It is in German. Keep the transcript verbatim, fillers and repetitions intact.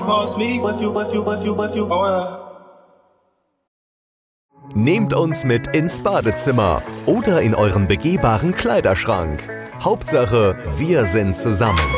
Nehmt uns mit ins Badezimmer oder in euren begehbaren Kleiderschrank. Hauptsache, wir sind zusammen.